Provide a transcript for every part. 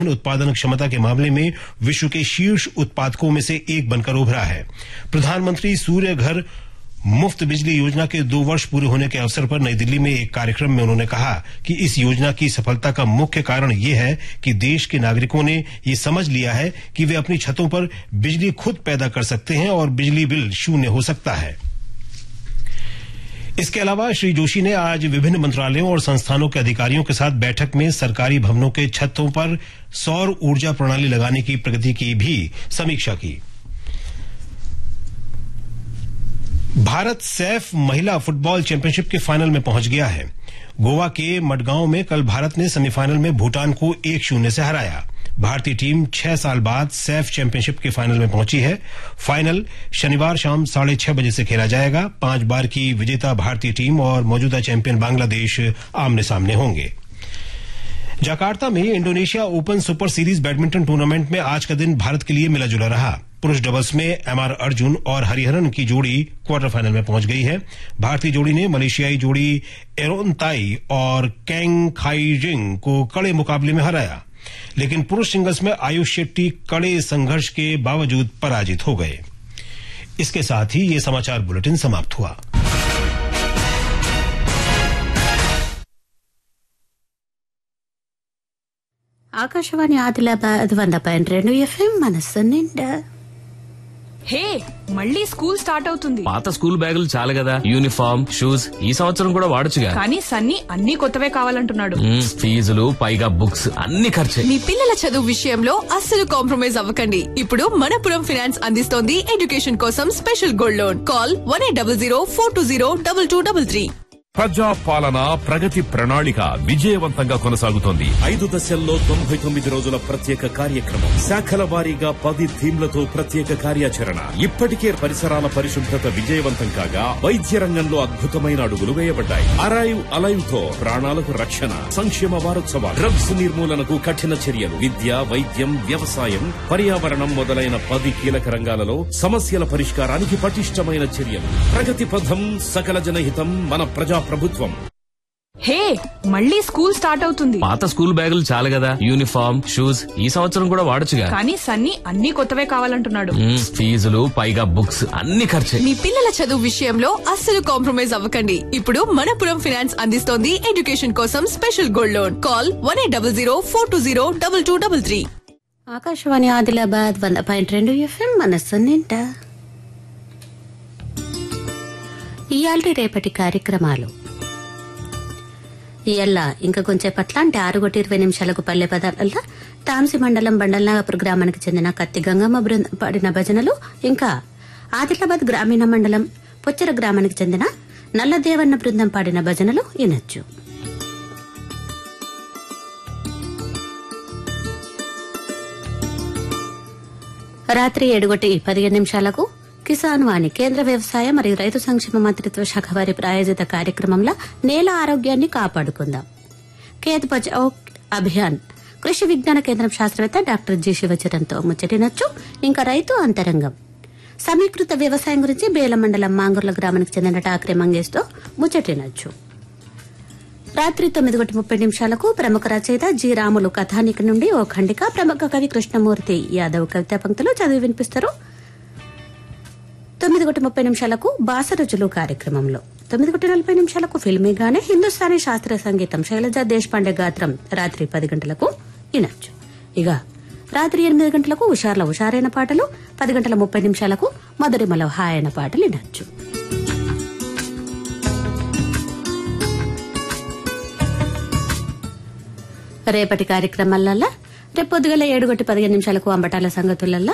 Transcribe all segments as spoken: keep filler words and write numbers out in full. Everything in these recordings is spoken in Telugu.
उत्पादन क्षमता के मामले में विश्व के शीर्ष उत्पादकों में से एक बनकर उभरा है। प्रधानमंत्री सूर्य घर मुफ्त बिजली योजना के दो वर्ष पूरे होने के अवसर पर नई दिल्ली में एक कार्यक्रम में उन्होंने कहा कि इस योजना की सफलता का मुख्य कारण ये है कि देश के नागरिकों ने ये समझ लिया है कि वे अपनी छतों पर बिजली खुद पैदा कर सकते हैं और बिजली बिल शून्य हो सकता है। इसके अलावा श्री जोशी ने आज विभिन्न मंत्रालयों और संस्थानों के अधिकारियों के साथ बैठक में सरकारी भवनों के छतों पर सौर ऊर्जा प्रणाली लगाने की प्रगति की भी समीक्षा की। भारत सैफ महिला फुटबॉल चैंपियनशिप के फाइनल में पहुंच गया है। गोवा के मडगांव में कल भारत ने सेमीफाइनल में भूटान को एक शून्य से हराया। भारतीय टीम छह साल बाद सैफ चैंपियनशिप के फाइनल में पहुंची है। फाइनल शनिवार शाम साढ़े छह बजे से खेला जाएगा। पांच बार की विजेता भारतीय टीम और मौजूदा चैंपियन बांग्लादेश आमने सामने होंगे। जकार्ता में Indonesia open super series badminton tournament में आज का दिन भारत के लिए मिला जुला रहा। पुरुष डबल्स में एमआर अर्जुन और हरिहरन की जोड़ी क्वार्टर फाइनल में पहुंच गई है। भारतीय जोड़ी ने मलेशियाई जोड़ी एरोनताई और कैंग खाईजिंग को कड़े मुकाबले में हराया, लेकिन पुरुष सिंगल्स में आयुष शेट्टी कड़े संघर्ष के बावजूद पराजित हो गए। इसके साथ ही ये समाचार बुलेटिन समाप्त हुआ। ఆకాశవాణి ఆదిలాబాద్ వంద పాయింట్ రెండు ఎఫ్ఎం మనస్సు నిండా. హే, మళ్ళీ స్కూల్ స్టార్ట్ అవుతుంది. పాత స్కూల్ బ్యాగులు చాలు కదా, యూనిఫామ్ షూస్ ఈ సంవత్సరం కూడా వాడొచ్చుగా. కానీ సన్నీ అన్ని కొత్తవే కావాలంటున్నాడు. ఫీజులు పైగా బుక్స్ అన్ని ఖర్చే. మీ పిల్లల చదువు విషయంలో అస్సలు కాంప్రమైజ్ అవ్వకండి. ఇప్పుడు మనపురం ఫైనాన్స్ అందిస్తోంది ఎడ్యుకేషన్ కోసం special gold loan. Call one eight double zero four two zero double two double three. ప్రజా పాలన ప్రగతి ప్రణాళిక విజయవంతంగా కొనసాగుతోంది. ఐదు దశల్లో తొంభై తొమ్మిది రోజుల ప్రత్యేక కార్యక్రమం, శాఖల వారీగా పది థీమ్లతో ప్రత్యేక కార్యాచరణ. ఇప్పటికే పరిసరాల పరిశుభ్రత విజయవంతం కాగా వైద్య రంగంలో అద్భుతమైన అడుగులు వేయబడ్డాయి. అరైవ్ అలైవ్ తో ప్రాణాలకు రక్షణ. సంక్షేమ వారోత్సవాలు, డ్రగ్స్ నిర్మూలనకు కఠిన చర్యలు, విద్య, వైద్యం, వ్యవసాయం, పర్యావరణం మొదలైన పది కీలక రంగాలలో సమస్యల పరిష్కారానికి పటిష్టమైన చర్యలు. ప్రగతి పథం, సకల జనహితం, మన ప్రజా ప్రభుత్వం. హే, మళ్ళీ స్కూల్ స్టార్ట్ అవుతుంది. పాత స్కూల్ బ్యాగులు చాలు కదా, యూనిఫామ్ షూస్ ఈ సంవత్సరం కూడా వాడొచ్చుగా. కానీ సన్నీ అన్ని కొత్తవే కావాలంటున్నాడు. ఫీజులు పైగా బుక్స్ అన్ని ఖర్చే. మీ పిల్లల చదువు విషయంలో అస్సలు కాంప్రమైజ్ అవ్వకండి. ఇప్పుడు మనపురం ఫైనాన్స్ అందిస్తోంది ఎడ్యుకేషన్ కోసం special gold loan. Call one eight double zero four two zero double two double three. Akashvani Adilabad వంద పాయింట్ రెండు ఎఫ్ఎం మనస్సు నిండా. ఇయాల్టి రేపటి కార్యక్రమాలు. ఇయల్ల ఇంకా కొంచెంపట్ల అంటే ఆరు గంటల ఇరవై నిమిషాలకు పల్లె పదార్థాల తాంసి మండలం బండల్నాగపుర గ్రామానికి చెందిన కత్తి గంగమ్మ బృందం పాడిన భజనలు, ఇంకా ఆదిలాబాద్ గ్రామీణ మండలం పొచ్చెర గ్రామానికి చెందిన నల్లదేవన్న బృందం పాడిన భజనలు వినొచ్చు. రాత్రి ఏడు గంటల పదిహేను నిమిషాలకు కిసాన్ వాణి కేంద్ర వ్యవసాయ మరియు రైతు సంక్షేమ మంత్రిత్వ శాఖ వారి ప్రాయోజిత కార్యక్రమంలో నేల ఆరోగ్యాన్ని కాపాడుకుందాం, ఖేత్ బచావ్ అభియాన్ కృషి విజ్ఞాన కేంద్రం శాస్త్రవేత్త డాక్టర్ జి శివచరణ్తో ముచ్చటినొచ్చు. ఇంకా రైతు అంతరంగం సమీకృత వ్యవసాయం గురించి బేల మండలం మాంగుర్ల గ్రామానికి చెందిన టాక్రే మంగేష్తో ముచ్చటినొచ్చు. రాత్రి తొమ్మిది గంటల ముప్పై నిమిషాలకు ప్రముఖ రచయిత జి రాములు కథానిక నుండి ఓ ఖండిక, ప్రముఖ కవి కృష్ణమూర్తి యాదవ్ కవితా పంక్తులు చదివి వినిపిస్తారు. తొమ్మిది గంటల ముప్పై నిమిషాలకు బాసరుచులు కార్యక్రమంలో, తొమ్మిది గంటల నలభై నిమిషాలకు ఫిల్మీగానే హిందుస్థానీ శాస్త్రీయ సంగీతం శైలజ దేశపాండే గాత్రం రాత్రి పది గంటలకు వినొచ్చు. ఇక రాత్రి ఎనిమిది గంటలకు హుషార్ల హుషారైన పాటలు, పది గంటల ముప్పై నిమిషాలకు మధురిమల హాయన పాటలు వినొచ్చు. రేపటి కార్యక్రమాలల్లా రేపు పొద్దుగల ఏడు గంటల పదిహేను నిమిషాలకు అంబటాల సంగతులల్లా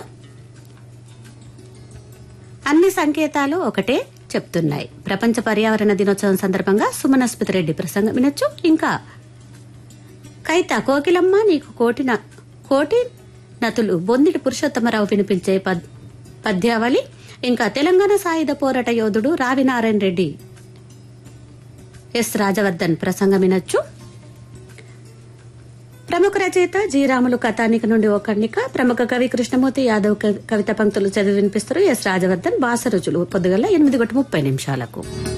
అన్ని సంకేతాలు ఒకటే చెప్తున్నాయి. ప్రపంచ పర్యావరణ దినోత్సవం సందర్భంగా సుమనస్పతి రెడ్డి ప్రసంగం వినొచ్చు. ఇంకా కైత కోకిలమ్మ నీకు కోటి కోటి నతులు బొందిటి పురుషోత్తమరావు వినిపించే పద్యావళి, ఇంకా తెలంగాణ సాయుధ పోరాట యోధుడు రావి నారాయణ రెడ్డి ఎస్ రాజవర్ధన్ ప్రసంగం వినొచ్చు. ప్రముఖ రచయిత జి రాములు కథానిక నుండి ఓ ఖండిక, ప్రముఖ కవి కృష్ణమూర్తి యాదవ్ కవిత పంక్తులు చదివి వినిపిస్తారు ఎస్ రాజవర్ధన్. బాసరుచులు పొద్దుగల ఎనిమిది గంటల ముప్పై నిమిషాలకు.